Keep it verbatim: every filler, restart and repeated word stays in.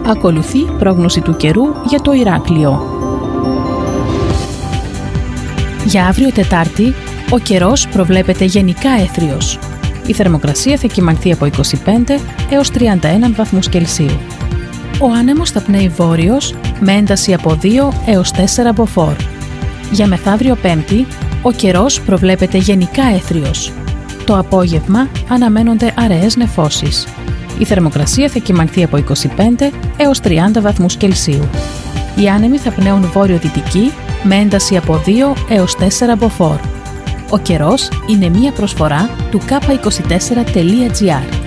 Ακολουθεί πρόγνωση του καιρού για το Ηράκλειο. Για αύριο Τετάρτη, ο καιρός προβλέπεται γενικά έθριος. Η θερμοκρασία θα κυμανθεί από είκοσι πέντε έως τριάντα ένα βαθμούς Κελσίου. Ο άνεμος θα πνέει βόρειος με ένταση από δύο έως τέσσερα μποφόρ. Για μεθαύριο Πέμπτη, ο καιρός προβλέπεται γενικά έθριος. Το απόγευμα αναμένονται αραιές νεφώσεις. Η θερμοκρασία θα κυμανθεί από είκοσι πέντε έως τριάντα βαθμούς Κελσίου. Οι άνεμοι θα πνέουν βόρειο-δυτική με ένταση από δύο έως τέσσερα μποφόρ. Ο καιρός είναι μία προσφορά του κάπα είκοσι τέσσερα τελεία τζι άρ.